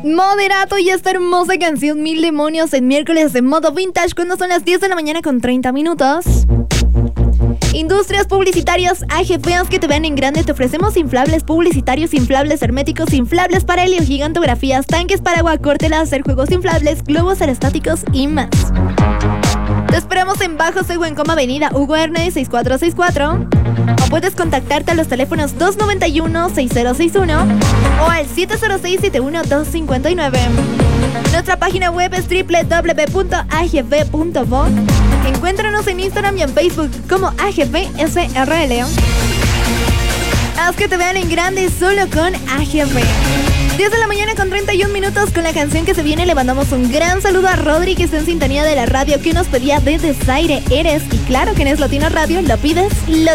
Moderato y esta hermosa canción Mil Demonios en miércoles de modo vintage cuando son las 10 de la mañana con 30 minutos. Industrias publicitarias AGP, haz que te vean en grande. Te ofrecemos inflables publicitarios, inflables herméticos, inflables para helio, gigantografías, tanques para agua, corte láser, juegos inflables, globos aerostáticos y más. Te esperamos en Bajo Seguencoma Avenida Hugo Ernest 6464. O puedes contactarte a los teléfonos 291-6061 o al 706-71259. Nuestra página web es www.agb.bo. Encuéntranos en Instagram y en Facebook como AGB SRL. Haz que te vean en grande solo con AGB. 10 de la mañana con 31 minutos con la canción que se viene. Le mandamos un gran saludo a Rodri, que está en sintonía de la radio, que nos pedía de Desaire Eres. Y claro que en Es Latino Radio lo pides, lo